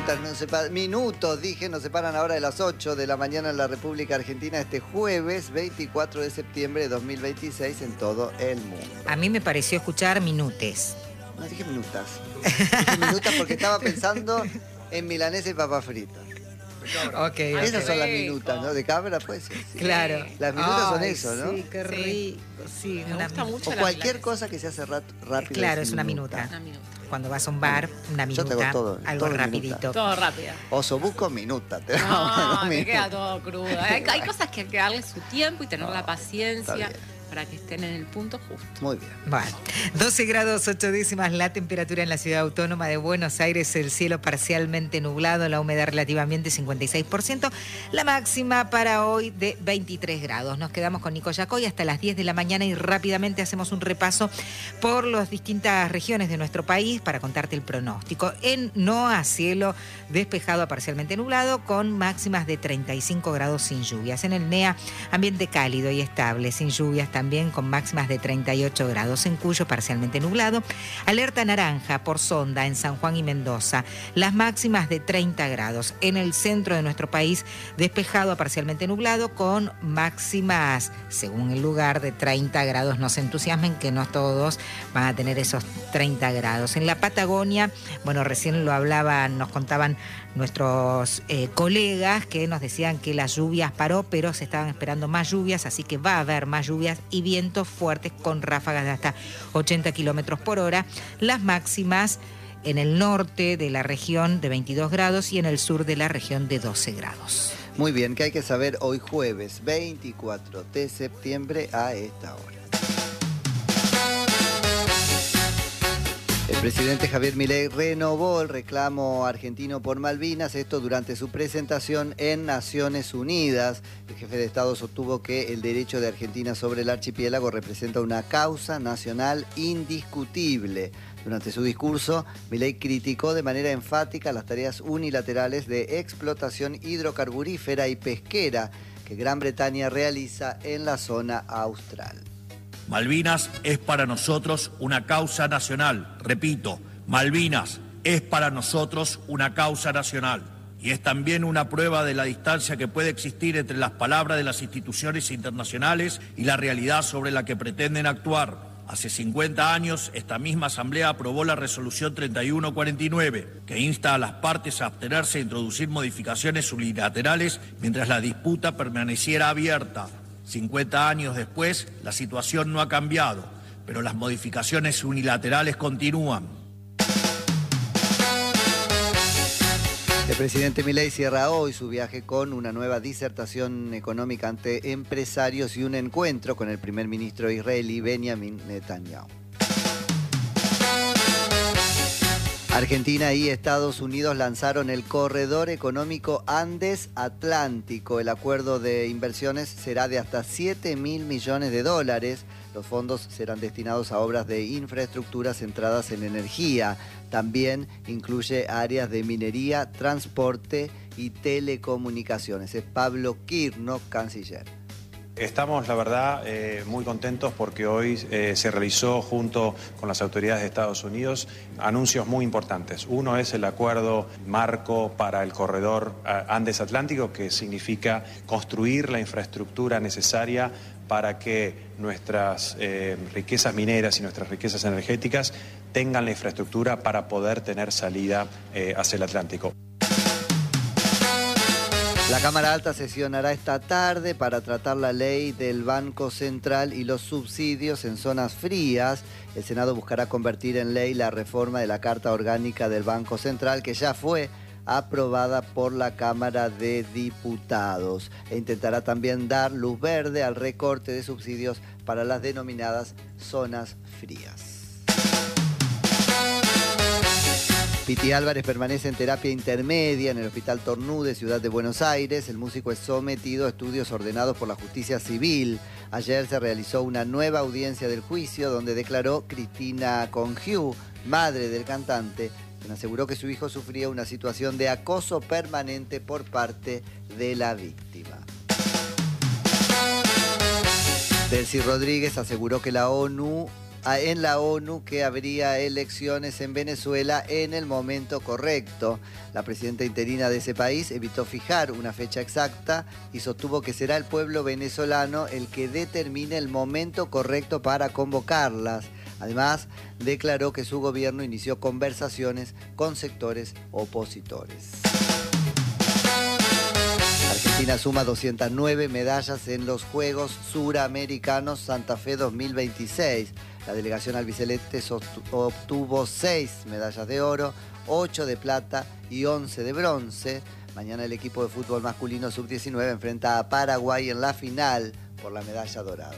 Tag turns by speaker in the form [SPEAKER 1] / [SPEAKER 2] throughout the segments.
[SPEAKER 1] minutos, dije, nos separan ahora de las 8 de la mañana en la República Argentina este jueves 24 de septiembre de 2026 en todo el mundo.
[SPEAKER 2] A mí me pareció escuchar minutes.
[SPEAKER 1] No, dije minutas. Dije minutas porque estaba pensando en milanesa y papas fritas.
[SPEAKER 2] Okay,
[SPEAKER 1] esas son las minutas, ¿no? De cabra, pues. Sí.
[SPEAKER 2] Claro.
[SPEAKER 1] Las minutas son eso, ¿no?
[SPEAKER 2] Sí, qué rico. Sí,
[SPEAKER 3] me gusta mucho.
[SPEAKER 1] O cualquier cosa que se hace rápido.
[SPEAKER 2] Claro, es una minuta. Cuando vas a un bar, una minuta,
[SPEAKER 1] yo te hago todo,
[SPEAKER 2] algo
[SPEAKER 1] todo
[SPEAKER 2] rapidito.
[SPEAKER 1] Minuta.
[SPEAKER 3] Todo rápido.
[SPEAKER 1] Osobuco minuta.
[SPEAKER 3] No, te queda todo crudo. Hay cosas que hay que darle su tiempo y tener la paciencia para que estén en el punto justo.
[SPEAKER 1] Muy bien.
[SPEAKER 2] Bueno, 12 grados 8 décimas la temperatura en la ciudad autónoma de Buenos Aires, el cielo parcialmente nublado, la humedad relativamente 56%, la máxima para hoy de 23 grados. Nos quedamos con Nico Yacoy hasta las 10 de la mañana y rápidamente hacemos un repaso por las distintas regiones de nuestro país para contarte el pronóstico. En NOA, cielo despejado a parcialmente nublado con máximas de 35 grados sin lluvias. En el NEA, ambiente cálido y estable, sin lluvias también con máximas de 38 grados. En Cuyo, parcialmente nublado. Alerta naranja por sonda en San Juan y Mendoza. Las máximas de 30 grados. En el centro de nuestro país, despejado a parcialmente nublado con máximas, según el lugar, de 30 grados. No se entusiasmen que no todos van a tener esos 30 grados. En la Patagonia, bueno, recién lo hablaban, nos contaban nuestros colegas que nos decían que las lluvias paró, pero se estaban esperando más lluvias, así que va a haber más lluvias y vientos fuertes con ráfagas de hasta 80 kilómetros por hora. Las máximas en el norte de la región de 22 grados y en el sur de la región de 12 grados.
[SPEAKER 1] Muy bien, ¿qué hay que saber hoy jueves 24 de septiembre a esta hora? El presidente Javier Milei renovó el reclamo argentino por Malvinas, esto durante su presentación en Naciones Unidas. El jefe de Estado sostuvo que el derecho de Argentina sobre el archipiélago representa una causa nacional indiscutible. Durante su discurso, Milei criticó de manera enfática las tareas unilaterales de explotación hidrocarburífera y pesquera que Gran Bretaña realiza en la zona austral.
[SPEAKER 4] Malvinas es para nosotros una causa nacional. Repito, Malvinas es para nosotros una causa nacional. Y es también una prueba de la distancia que puede existir entre las palabras de las instituciones internacionales y la realidad sobre la que pretenden actuar. Hace 50 años, esta misma Asamblea aprobó la resolución 3149, que insta a las partes a abstenerse de introducir modificaciones unilaterales mientras la disputa permaneciera abierta. 50 años después, la situación no ha cambiado, pero las modificaciones unilaterales continúan.
[SPEAKER 1] El presidente Milei cierra hoy su viaje con una nueva disertación económica ante empresarios y un encuentro con el primer ministro israelí Benjamin Netanyahu. Argentina y Estados Unidos lanzaron el Corredor Económico Andes-Atlántico. El acuerdo de inversiones será de hasta $7.000 millones. Los fondos serán destinados a obras de infraestructura centradas en energía. También incluye áreas de minería, transporte y telecomunicaciones. Es Pablo Kirno, canciller.
[SPEAKER 5] Estamos, la verdad, muy contentos porque hoy se realizó junto con las autoridades de Estados Unidos anuncios muy importantes. Uno es el acuerdo marco para el corredor Andes-Atlántico, que significa construir la infraestructura necesaria para que nuestras riquezas mineras y nuestras riquezas energéticas tengan la infraestructura para poder tener salida hacia el Atlántico.
[SPEAKER 1] La Cámara Alta sesionará esta tarde para tratar la ley del Banco Central y los subsidios en zonas frías. El Senado buscará convertir en ley la reforma de la Carta Orgánica del Banco Central, que ya fue aprobada por la Cámara de Diputados. E intentará también dar luz verde al recorte de subsidios para las denominadas zonas frías. Piti Álvarez permanece en terapia intermedia en el Hospital Tornú de Ciudad de Buenos Aires. El músico es sometido a estudios ordenados por la justicia civil. Ayer se realizó una nueva audiencia del juicio donde declaró Cristina Congiu, madre del cantante, quien aseguró que su hijo sufría una situación de acoso permanente por parte de la víctima. Delcy Rodríguez aseguró que la ONU en la ONU que habría elecciones en Venezuela en el momento correcto. La presidenta interina de ese país evitó fijar una fecha exacta y sostuvo que será el pueblo venezolano el que determine el momento correcto para convocarlas. Además, declaró que su gobierno inició conversaciones con sectores opositores. Argentina suma 209 medallas en los Juegos Suramericanos Santa Fe 2026. La delegación albiceleste obtuvo 6 medallas de oro, 8 de plata y 11 de bronce. Mañana el equipo de fútbol masculino sub-19 enfrenta a Paraguay en la final por la medalla dorada.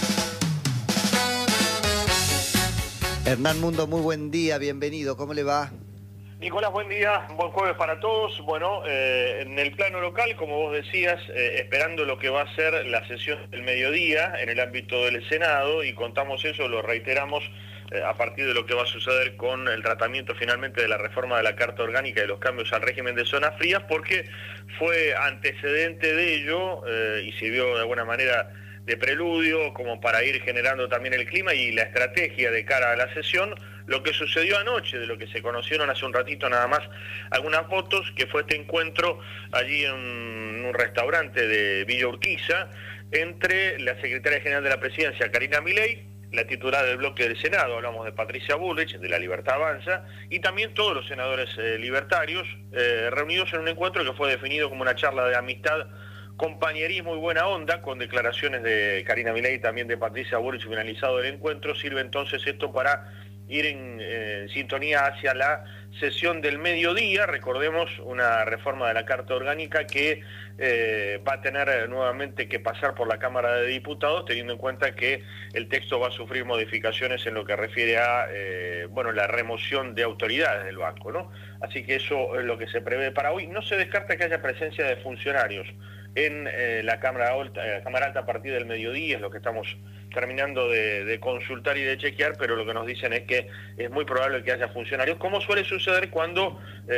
[SPEAKER 1] Hernán Mundo, muy buen día, bienvenido, ¿cómo le va?
[SPEAKER 6] Nicolás, buen día, buen jueves para todos. Bueno, en el plano local, como vos decías, esperando lo que va a ser la sesión del mediodía en el ámbito del Senado, y contamos eso, lo reiteramos, a partir de lo que va a suceder con el tratamiento finalmente de la reforma de la Carta Orgánica y los cambios al régimen de zonas frías, porque fue antecedente de ello y sirvió de alguna manera de preludio como para ir generando también el clima y la estrategia de cara a la sesión, lo que sucedió anoche, de lo que se conocieron hace un ratito nada más algunas fotos, que fue este encuentro allí en un restaurante de Villa Urquiza entre la secretaria general de la Presidencia, Karina Milei, la titular del bloque del Senado, hablamos de Patricia Bullrich, de La Libertad Avanza, y también todos los senadores libertarios, reunidos en un encuentro que fue definido como una charla de amistad, compañerismo y buena onda, con declaraciones de Karina Milei y también de Patricia Bullrich. Finalizado el encuentro, sirve entonces esto para ir en sintonía hacia la sesión del mediodía. Recordemos, una reforma de la Carta Orgánica que va a tener nuevamente que pasar por la Cámara de Diputados, teniendo en cuenta que el texto va a sufrir modificaciones en lo que refiere a la remoción de autoridades del banco, ¿no? Así que eso es lo que se prevé para hoy. No se descarta que haya presencia de funcionarios en la Cámara Alta a partir del mediodía, es lo que estamos terminando de consultar y de chequear, pero lo que nos dicen es que es muy probable que haya funcionarios, como suele suceder cuando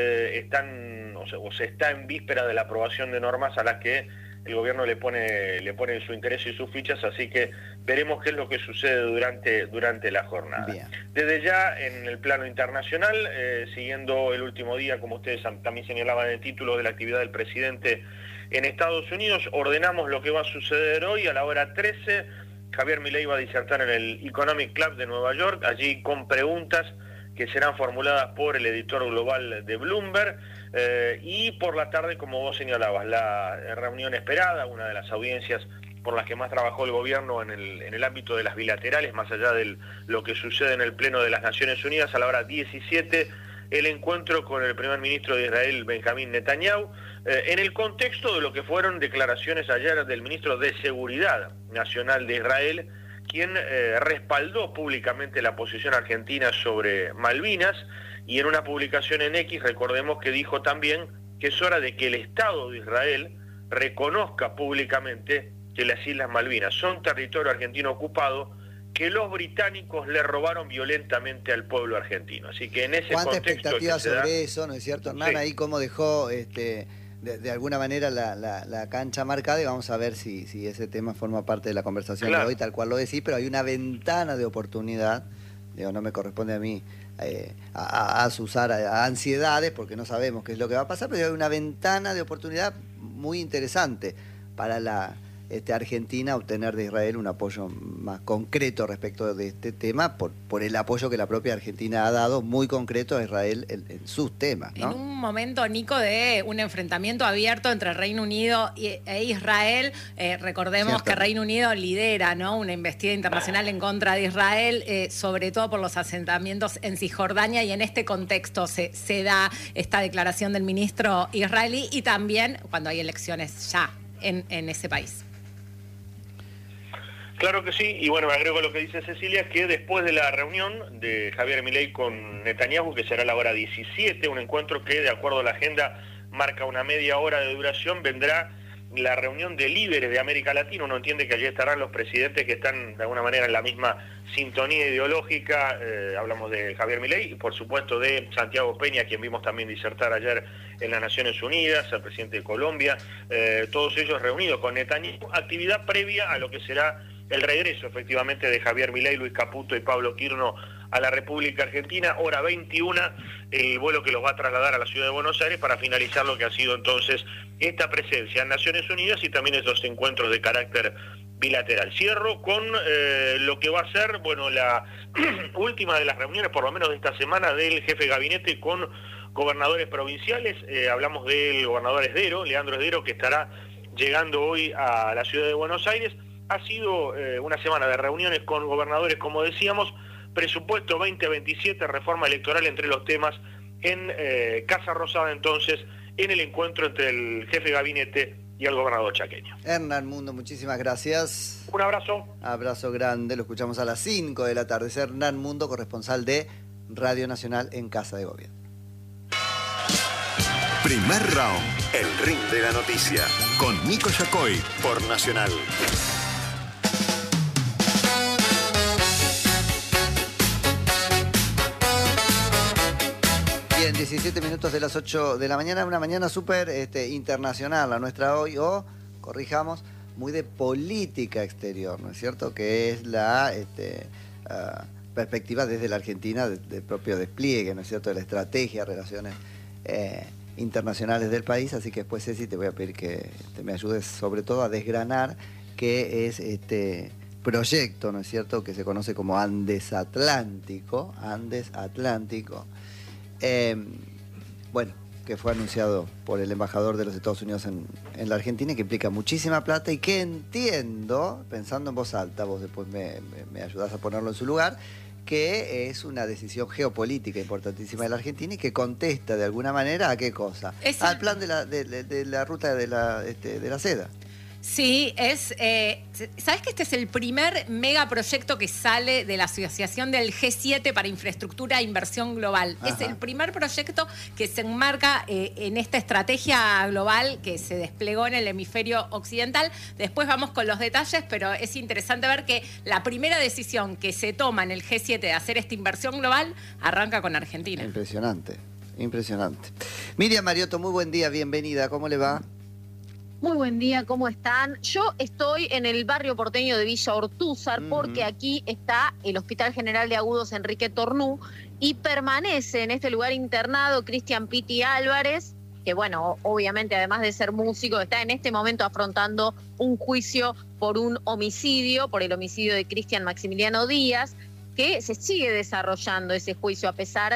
[SPEAKER 6] están o se está en víspera de la aprobación de normas a las que el gobierno le pone su interés y sus fichas, así que veremos qué es lo que sucede durante la jornada. Bien. Desde ya, en el plano internacional, siguiendo el último día, como ustedes también señalaban en el título, de la actividad del presidente en Estados Unidos, ordenamos lo que va a suceder hoy a la hora 13. Javier Milei va a disertar en el Economic Club de Nueva York, allí con preguntas que serán formuladas por el editor global de Bloomberg, y por la tarde, como vos señalabas, la reunión esperada, una de las audiencias por las que más trabajó el gobierno en el ámbito de las bilaterales, más allá de lo que sucede en el Pleno de las Naciones Unidas, a la hora 17, el encuentro con el primer ministro de Israel, Benjamín Netanyahu, en el contexto de lo que fueron declaraciones ayer del ministro de Seguridad Nacional de Israel, quien respaldó públicamente la posición argentina sobre Malvinas, y en una publicación en X, recordemos que dijo también que es hora de que el Estado de Israel reconozca públicamente que las Islas Malvinas son territorio argentino ocupado, que los británicos le robaron violentamente al pueblo argentino. Así que en ese
[SPEAKER 1] ¿cuánta
[SPEAKER 6] contexto
[SPEAKER 1] expectativa sobre eso, no es cierto, Hernán? Sí. Ahí cómo dejó de alguna manera la cancha marcada, y vamos a ver si ese tema forma parte de la conversación de hoy, tal cual lo decís, pero hay una ventana de oportunidad, no me corresponde a mí asusar a ansiedades, porque no sabemos qué es lo que va a pasar, pero hay una ventana de oportunidad muy interesante para la Argentina obtener de Israel un apoyo más concreto respecto de este tema, por el apoyo que la propia Argentina ha dado muy concreto a Israel en sus temas, ¿no?
[SPEAKER 3] En un momento, Nico, de un enfrentamiento abierto entre Reino Unido e Israel, recordemos que Reino Unido lidera, ¿no?, una investida internacional en contra de Israel, sobre todo por los asentamientos en Cisjordania, y en este contexto se da esta declaración del ministro israelí, y también cuando hay elecciones ya en ese país.
[SPEAKER 6] Claro que sí, y bueno, me agrego lo que dice Cecilia, que después de la reunión de Javier Milei con Netanyahu, que será a la hora 17, un encuentro que de acuerdo a la agenda marca una media hora de duración, vendrá la reunión de líderes de América Latina. Uno entiende que allí estarán los presidentes que están de alguna manera en la misma sintonía ideológica, hablamos de Javier Milei y por supuesto de Santiago Peña, quien vimos también disertar ayer en las Naciones Unidas, el presidente de Colombia, todos ellos reunidos con Netanyahu, actividad previa a lo que será el regreso efectivamente de Javier Milei, Luis Caputo y Pablo Quirno a la República Argentina, hora 21, el vuelo que los va a trasladar a la ciudad de Buenos Aires para finalizar lo que ha sido entonces esta presencia en Naciones Unidas y también estos encuentros de carácter bilateral. Cierro con lo que va a ser, bueno, la última de las reuniones, por lo menos de esta semana, del jefe de gabinete con gobernadores provinciales. Hablamos del gobernador Esdero, Leandro Esdero, que estará llegando hoy a la ciudad de Buenos Aires. Ha sido una semana de reuniones con gobernadores, como decíamos, presupuesto 2027, reforma electoral entre los temas en Casa Rosada, entonces, en el encuentro entre el jefe de gabinete y el gobernador chaqueño.
[SPEAKER 1] Hernán Mundo, muchísimas gracias.
[SPEAKER 6] Un abrazo.
[SPEAKER 1] Abrazo grande, lo escuchamos a las 5 de la tarde. Es Hernán Mundo, corresponsal de Radio Nacional en Casa de Gobierno.
[SPEAKER 7] Primer round, el ring de la noticia, con Nico Yacoy por Nacional.
[SPEAKER 1] Bien, 17 minutos de las 8 de la mañana, una mañana súper internacional la nuestra hoy, o, corrijamos, muy de política exterior, ¿no es cierto? Que es la perspectiva desde la Argentina del propio despliegue, ¿no es cierto?, de la estrategia, relaciones internacionales del país. Así que después, Ceci, te voy a pedir que me ayudes sobre todo a desgranar qué es este proyecto, ¿no es cierto?, que se conoce como Andes Atlántico. Bueno, que fue anunciado por el embajador de los Estados Unidos en la Argentina, y que implica muchísima plata, y que entiendo, pensando en voz alta, vos después me ayudás a ponerlo en su lugar, que es una decisión geopolítica importantísima de la Argentina y que contesta de alguna manera ¿a qué cosa? Al plan de la ruta de la seda.
[SPEAKER 3] Sí, ¿sabes que este es el primer megaproyecto que sale de la Asociación del G7 para Infraestructura e Inversión Global? Ajá. Es el primer proyecto que se enmarca en esta estrategia global que se desplegó en el hemisferio occidental. Después vamos con los detalles, pero es interesante ver que la primera decisión que se toma en el G7 de hacer esta inversión global arranca con Argentina.
[SPEAKER 1] Impresionante. Miriam Mariotto, muy buen día, bienvenida, ¿cómo le va?
[SPEAKER 8] Muy buen día, ¿cómo están? Yo estoy en el barrio porteño de Villa Ortúzar porque aquí está el Hospital General de Agudos Enrique Tornú y permanece en este lugar internado Cristian Piti Álvarez, que bueno, obviamente además de ser músico, está en este momento afrontando un juicio por un homicidio, por el homicidio de Cristian Maximiliano Díaz, que se sigue desarrollando ese juicio a pesar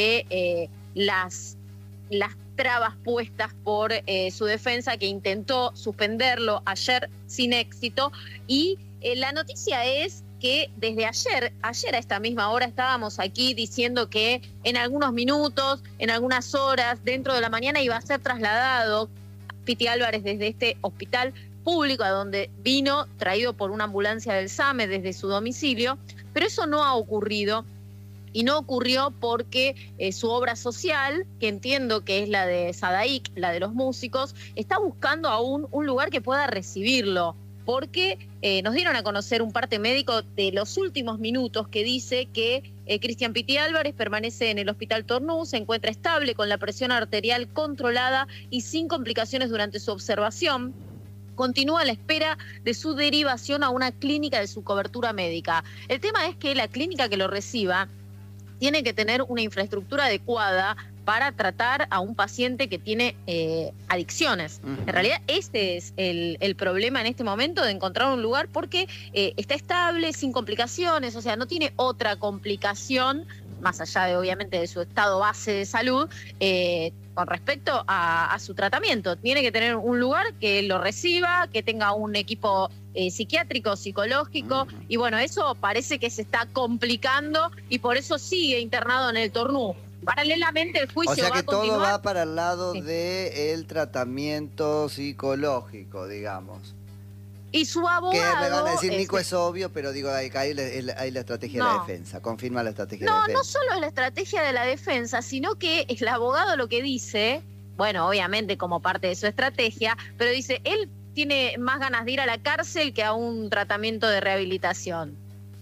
[SPEAKER 8] de las trabas puestas por su defensa, que intentó suspenderlo ayer sin éxito. Y la noticia es que desde ayer a esta misma hora estábamos aquí diciendo que en algunos minutos, en algunas horas, dentro de la mañana iba a ser trasladado Piti Álvarez desde este hospital público a donde vino, traído por una ambulancia del SAME desde su domicilio, pero eso no ha ocurrido. Y no ocurrió porque su obra social, que entiendo que es la de Sadaic, la de los músicos, está buscando aún un lugar que pueda recibirlo. Porque nos dieron a conocer un parte médico de los últimos minutos que dice que Cristian Piti Álvarez permanece en el Hospital Tornú, se encuentra estable con la presión arterial controlada y sin complicaciones durante su observación. Continúa a la espera de su derivación a una clínica de su cobertura médica. El tema es que la clínica que lo reciba tiene que tener una infraestructura adecuada para tratar a un paciente que tiene adicciones. En realidad este es el problema en este momento, de encontrar un lugar, porque está estable, sin complicaciones, o sea, no tiene otra complicación, más allá de obviamente de su estado base de salud, con respecto a su tratamiento. Tiene que tener un lugar que lo reciba, que tenga un equipo psiquiátrico, psicológico, y bueno, eso parece que se está complicando y por eso sigue internado en el Tornú. Paralelamente el juicio va a continuar.
[SPEAKER 1] O sea que todo va para el lado del tratamiento psicológico, digamos.
[SPEAKER 8] Y su abogado...
[SPEAKER 1] Que me van a decir, Nico, es obvio, pero digo, ahí la estrategia de la defensa, confirma la estrategia de la defensa. No
[SPEAKER 8] solo es la estrategia de la defensa, sino que el abogado lo que dice, bueno, obviamente como parte de su estrategia, pero dice, él tiene más ganas de ir a la cárcel que a un tratamiento de rehabilitación.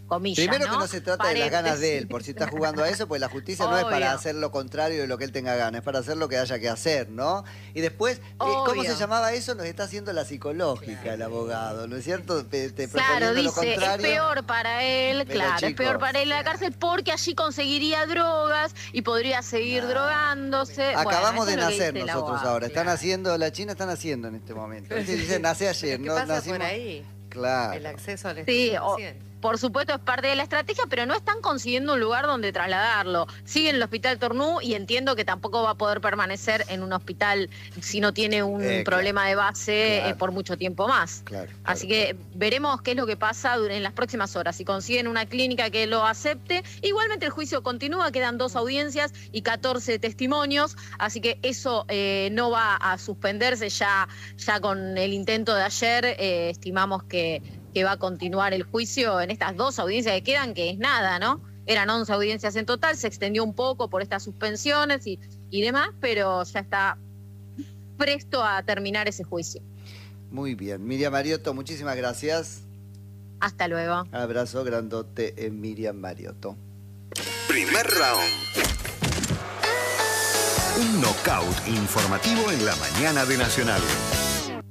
[SPEAKER 8] comillas.
[SPEAKER 1] Primero que no se trata de las ganas de él,
[SPEAKER 8] Paréntesis.
[SPEAKER 1] por si está jugando a eso, pues la justicia no es para
[SPEAKER 8] Obvio.
[SPEAKER 1] hacer lo contrario de lo que él tenga ganas, es para hacer lo que haya que hacer, ¿no? Y después, ¿cómo
[SPEAKER 8] Obvio.
[SPEAKER 1] se llamaba eso? Nos está haciendo la psicológica el abogado, ¿no es cierto? Te
[SPEAKER 8] Claro,
[SPEAKER 1] proponiendo lo
[SPEAKER 8] dice, es
[SPEAKER 1] contrario.
[SPEAKER 8] peor para él,
[SPEAKER 1] Pero,
[SPEAKER 8] claro, es
[SPEAKER 1] chicos,
[SPEAKER 8] peor para él la cárcel porque allí conseguiría drogas y podría seguir drogándose.
[SPEAKER 1] Acabamos
[SPEAKER 8] Bueno,
[SPEAKER 1] de
[SPEAKER 8] eso es lo que
[SPEAKER 1] nacer
[SPEAKER 8] dice el
[SPEAKER 1] nosotros
[SPEAKER 8] abogado.
[SPEAKER 1] ahora. Están haciendo, la China están haciendo en este momento. Dicen, nace ayer,
[SPEAKER 9] ¿Qué
[SPEAKER 1] ¿no?
[SPEAKER 9] pasa
[SPEAKER 1] Nacimos.
[SPEAKER 9] por ahí?
[SPEAKER 1] Claro.
[SPEAKER 9] El acceso al
[SPEAKER 8] Sí,
[SPEAKER 9] estupefaciente.
[SPEAKER 8] por supuesto es parte de la estrategia, pero no están consiguiendo un lugar donde trasladarlo. Sigue en el hospital Tornú y entiendo que tampoco va a poder permanecer en un hospital si no tiene un problema de base
[SPEAKER 1] Claro.
[SPEAKER 8] por mucho tiempo más.
[SPEAKER 1] Claro,
[SPEAKER 8] Así que veremos qué es lo que pasa en las próximas horas. Si consiguen una clínica que lo acepte. Igualmente el juicio continúa, quedan 2 audiencias y 14 testimonios, así que eso no va a suspenderse ya con el intento de ayer. Estimamos que va a continuar el juicio en estas 2 audiencias que quedan, que es nada, ¿no? Eran 11 audiencias en total, se extendió un poco por estas suspensiones y demás, pero ya está presto a terminar ese juicio.
[SPEAKER 1] Muy bien. Miriam Mariotto, muchísimas gracias.
[SPEAKER 8] Hasta luego.
[SPEAKER 1] Abrazo grandote en Miriam Mariotto.
[SPEAKER 7] Primer round. Un knockout informativo en la mañana de Nacional.